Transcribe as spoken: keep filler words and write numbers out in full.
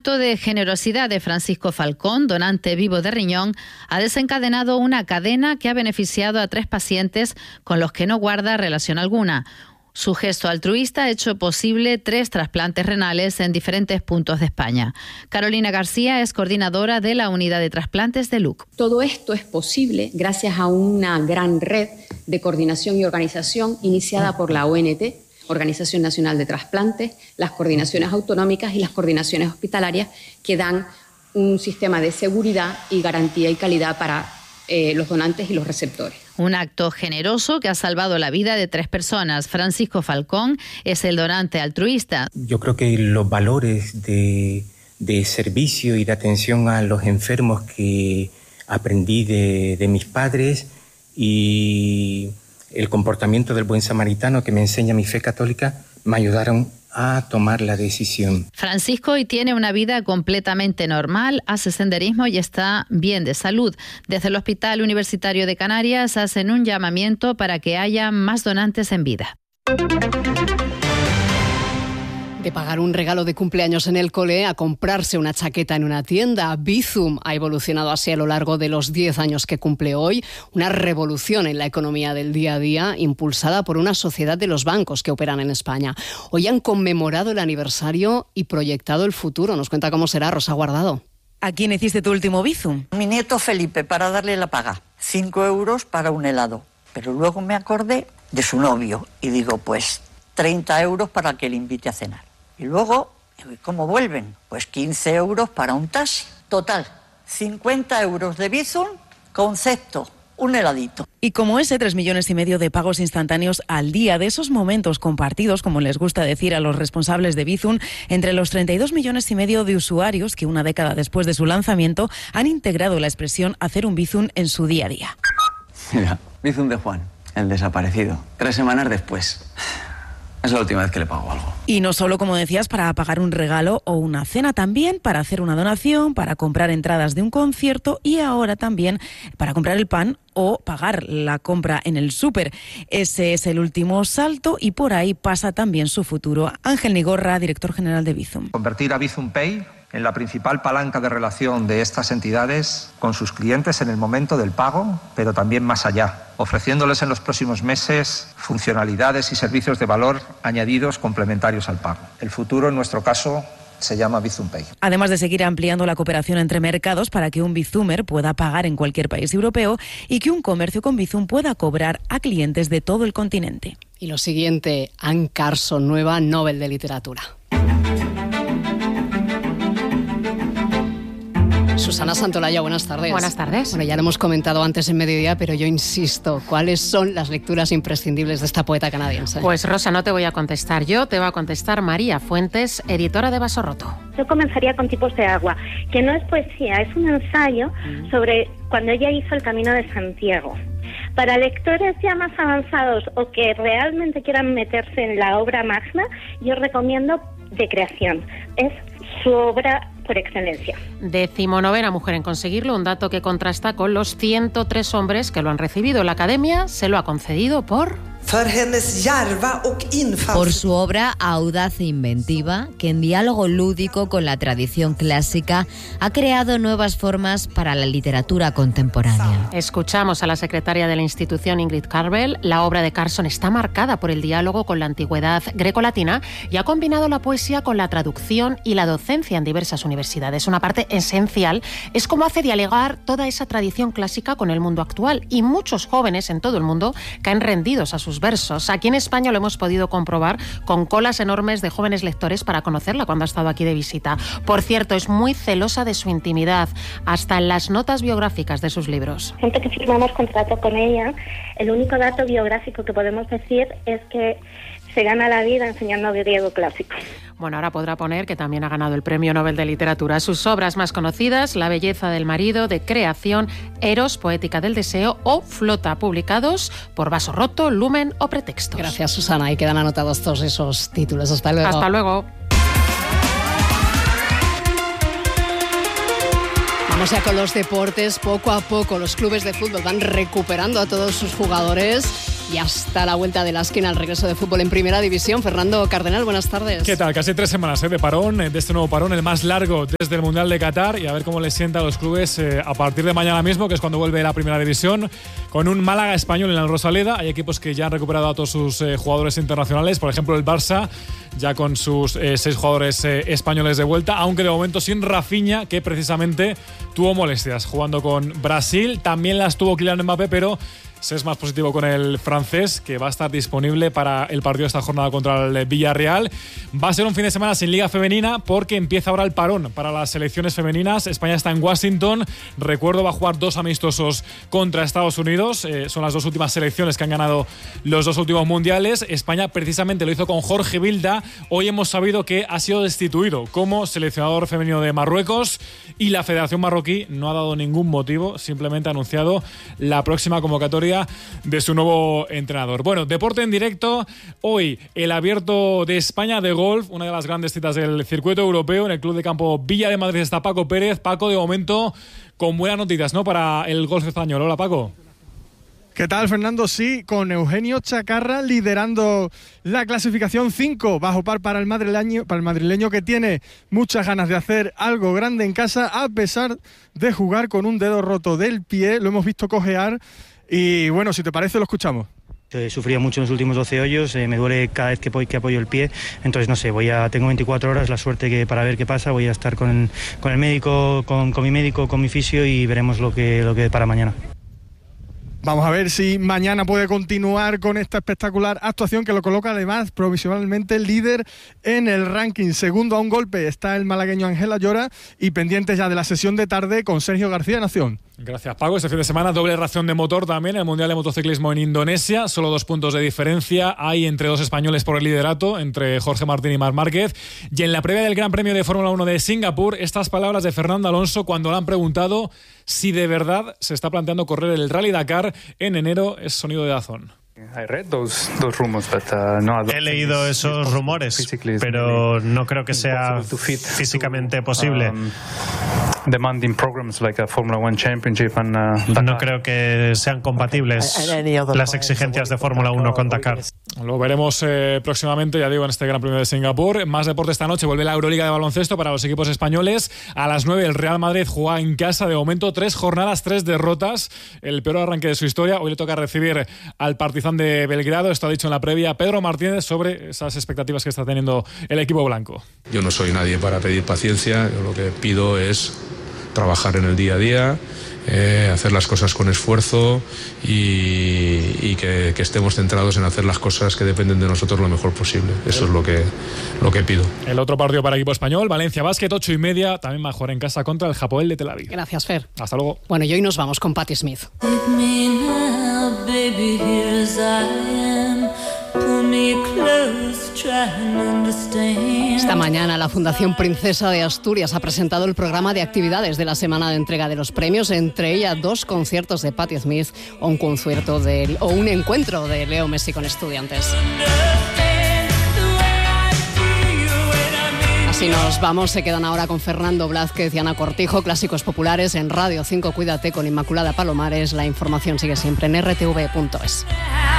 acto de generosidad de Francisco Falcón, donante vivo de riñón, ha desencadenado una cadena que ha beneficiado a tres pacientes con los que no guarda relación alguna. Su gesto altruista ha hecho posible tres trasplantes renales en diferentes puntos de España. Carolina García es coordinadora de la unidad de trasplantes de L U C. Todo esto es posible gracias a una gran red de coordinación y organización iniciada por la O N T, Organización Nacional de Trasplantes, las coordinaciones autonómicas y las coordinaciones hospitalarias, que dan un sistema de seguridad y garantía y calidad para eh, los donantes y los receptores. Un acto generoso que ha salvado la vida de tres personas. Francisco Falcón es el donante altruista. Yo creo que los valores de, de servicio y de atención a los enfermos que aprendí de, de mis padres y el comportamiento del buen samaritano que me enseña mi fe católica me ayudaron a tomar la decisión. Francisco hoy tiene una vida completamente normal, hace senderismo y está bien de salud. Desde el Hospital Universitario de Canarias hacen un llamamiento para que haya más donantes en vida. De pagar un regalo de cumpleaños en el cole a comprarse una chaqueta en una tienda, Bizum ha evolucionado así a lo largo de los diez años que cumple hoy, una revolución en la economía del día a día impulsada por una sociedad de los bancos que operan en España. Hoy han conmemorado el aniversario y proyectado el futuro. Nos cuenta cómo será Rosa Guardado. ¿A quién hiciste tu último Bizum? Mi nieto Felipe, para darle la paga. Cinco euros para un helado. Pero luego me acordé de su novio y digo, pues treinta euros para que le invite a cenar. Y luego, ¿cómo vuelven? Pues quince euros para un taxi. Total, cincuenta euros de Bizum, concepto, un heladito. Y como ese, tres millones y medio de pagos instantáneos al día, de esos momentos compartidos, como les gusta decir a los responsables de Bizum, entre los treinta y dos millones y medio de usuarios que una década después de su lanzamiento han integrado la expresión hacer un Bizum en su día a día. Mira, Bizum de Juan, el desaparecido, tres semanas después. Es la última vez que le pago algo. Y no solo, como decías, para pagar un regalo o una cena, también para hacer una donación, para comprar entradas de un concierto y ahora también para comprar el pan o pagar la compra en el súper. Ese es el último salto y por ahí pasa también su futuro. Ángel Nigorra, director general de Bizum. Convertir a Bizum Pay en la principal palanca de relación de estas entidades con sus clientes en el momento del pago, pero también más allá, ofreciéndoles en los próximos meses funcionalidades y servicios de valor añadidos complementarios al pago. El futuro, en nuestro caso, se llama Bizum Pay. Además de seguir ampliando la cooperación entre mercados para que un Bizumer pueda pagar en cualquier país europeo y que un comercio con Bizum pueda cobrar a clientes de todo el continente. Y lo siguiente, Anne Carson, nueva Nobel de Literatura. Susana Santolaya, buenas tardes. Buenas tardes. Bueno, ya lo hemos comentado antes en Mediodía, pero yo insisto, ¿cuáles son las lecturas imprescindibles de esta poeta canadiense? Pues Rosa, no te voy a contestar yo, te va a contestar María Fuentes, editora de Vaso Roto. Yo comenzaría con Tipos de agua, que no es poesía, es un ensayo mm. sobre cuando ella hizo el Camino de Santiago. Para lectores ya más avanzados o que realmente quieran meterse en la obra magna, yo recomiendo De Creación. Es su obra por excelencia. Decimonovena mujer en conseguirlo, un dato que contrasta con los ciento tres hombres que lo han recibido. La Academia se lo ha concedido por... Por su obra audaz e inventiva, que en diálogo lúdico con la tradición clásica ha creado nuevas formas para la literatura contemporánea. Escuchamos a la secretaria de la institución, Ingrid Carvel. La obra de Carson está marcada por el diálogo con la antigüedad grecolatina y ha combinado la poesía con la traducción y la docencia en diversas universidades. Una parte esencial es cómo hace dialogar toda esa tradición clásica con el mundo actual, y muchos jóvenes en todo el mundo caen rendidos a sus versos. Aquí en España lo hemos podido comprobar con colas enormes de jóvenes lectores para conocerla cuando ha estado aquí de visita. Por cierto, es muy celosa de su intimidad, hasta en las notas biográficas de sus libros. Gente que firmamos contrato con ella, el único dato biográfico que podemos decir es que se gana la vida enseñando griego clásico. Bueno, ahora podrá poner que también ha ganado el Premio Nobel de Literatura. Sus obras más conocidas, La belleza del marido, De Creación, Eros, Poética del deseo o Flota, publicados por Vaso Roto, Lumen o Pretextos. Gracias, Susana. Ahí quedan anotados todos esos títulos. Hasta luego. Hasta luego. Vamos ya con los deportes. Poco a poco los clubes de fútbol van recuperando a todos sus jugadores. Y hasta la vuelta de la esquina, el regreso de fútbol en Primera División. Fernando Cardenal, buenas tardes. ¿Qué tal? Casi tres semanas ¿eh? de parón, de este nuevo parón, el más largo desde el Mundial de Qatar, y a ver cómo les sienta a los clubes eh, a partir de mañana mismo, que es cuando vuelve la Primera División, con un Málaga español en la Rosaleda. Hay equipos que ya han recuperado a todos sus eh, jugadores internacionales, por ejemplo el Barça, ya con sus eh, seis jugadores eh, españoles de vuelta, aunque de momento sin Rafinha, que precisamente tuvo molestias jugando con Brasil. También las tuvo Kylian Mbappé, pero se es más positivo con el francés, que va a estar disponible para el partido de esta jornada contra el Villarreal. Va a ser un fin de semana sin Liga Femenina, porque empieza ahora el parón para las selecciones femeninas. España está en Washington. Recuerdo, va a jugar dos amistosos contra Estados Unidos. Eh, son las dos últimas selecciones que han ganado los dos últimos mundiales. España precisamente lo hizo con Jorge Vilda. Hoy hemos sabido que ha sido destituido como seleccionador femenino de Marruecos, y la Federación Marroquí no ha dado ningún motivo, simplemente ha anunciado la próxima convocatoria de su nuevo entrenador. Bueno, deporte en directo. Hoy el Abierto de España de golf, una de las grandes citas del circuito europeo. En el Club de Campo Villa de Madrid está Paco Pérez. Paco, de momento con buenas noticias, ¿no?, para el golf español. Hola, Paco. ¿Qué tal, Fernando? Sí, con Eugenio Chacarra liderando la clasificación cinco bajo par para el madrileño, para el madrileño que tiene muchas ganas de hacer algo grande en casa, a pesar de jugar con un dedo roto del pie. Lo hemos visto cojear y, bueno, si te parece, lo escuchamos. He sufrido mucho en los últimos doce hoyos, eh, me duele cada vez que, que apoyo el pie, entonces no sé, voy a, tengo veinticuatro horas, la suerte que para ver qué pasa, voy a estar con, con el médico, con, con mi médico, con mi fisio, y veremos lo que, lo que para mañana. Vamos a ver si mañana puede continuar con esta espectacular actuación que lo coloca además provisionalmente líder en el ranking. Segundo a un golpe está el malagueño Ángel Ayora, y pendientes ya de la sesión de tarde con Sergio García Nación. Gracias, Paco. Este fin de semana doble ración de motor también, el Mundial de Motociclismo en Indonesia. Solo dos puntos de diferencia hay entre dos españoles por el liderato, entre Jorge Martín y Marc Márquez. Y en la previa del Gran Premio de Fórmula uno de Singapur, estas palabras de Fernando Alonso cuando le han preguntado si de verdad se está planteando correr el Rally Dakar en enero. Es sonido de Dazón. He leído esos rumores, pero no creo que sea físicamente posible. No creo que sean compatibles las exigencias de Fórmula uno con Dakar. Lo veremos eh, próximamente, ya digo, en este Gran Premio de Singapur. Más deporte esta noche. Vuelve la Euroliga de baloncesto para los equipos españoles. A las nueve el Real Madrid juega en casa. De momento, tres jornadas, tres derrotas. El peor arranque de su historia. Hoy le toca recibir al Partizan de Belgrado. Esto ha dicho en la previa Pedro Martínez sobre esas expectativas que está teniendo el equipo blanco. Yo no soy nadie para pedir paciencia. Yo lo que pido es trabajar en el día a día, eh, hacer las cosas con esfuerzo y, y que, que estemos centrados en hacer las cosas que dependen de nosotros lo mejor posible. Eso es lo que, lo que pido. El otro partido para equipo español, Valencia Basket, ocho y media, también va a jugar en casa contra el Hapoel de Tel Aviv. Gracias, Fer. Hasta luego. Bueno, y hoy nos vamos con Patti Smith. Esta mañana la Fundación Princesa de Asturias ha presentado el programa de actividades de la semana de entrega de los premios, entre ellas dos conciertos de Patti Smith o un concierto de, o un encuentro de Leo Messi con estudiantes. Así nos vamos, se quedan ahora con Fernando Blázquez y Ana Cortijo, Clásicos Populares en Radio cinco. Cuídate con Inmaculada Palomares. La información sigue siempre en r t v punto es.